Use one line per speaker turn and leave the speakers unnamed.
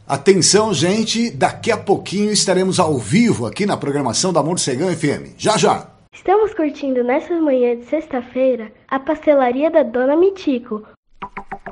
Atenção, gente, daqui a pouquinho estaremos ao vivo aqui na programação da Morcegão FM. Já, já!
Estamos curtindo nessa manhã de sexta-feira a pastelaria da Dona Mitico,